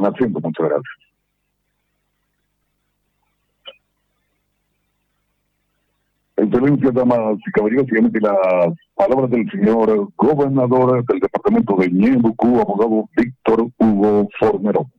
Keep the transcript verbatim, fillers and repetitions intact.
haciendo. Muchas gracias. Excelencia, damas y caballeros, siguiente las palabras del señor gobernador del departamento de Ñeembucú, abogado Víctor Hugo Fornerón.